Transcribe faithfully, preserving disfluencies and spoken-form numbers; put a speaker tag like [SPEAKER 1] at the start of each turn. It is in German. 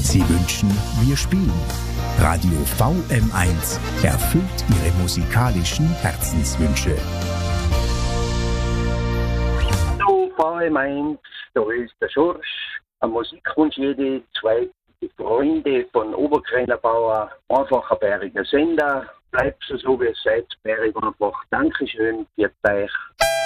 [SPEAKER 1] Sie wünschen, wir spielen. Radio V M eins erfüllt Ihre musikalischen Herzenswünsche.
[SPEAKER 2] Hallo V M eins, da ist der Schorsch. Ein Musikwunsch jede zweite Freunde von Oberkrennerbauer. Einfach ein bäriger Sender. Bleibt so, wie es seid. Bärig einfach. Dankeschön. Viert euch.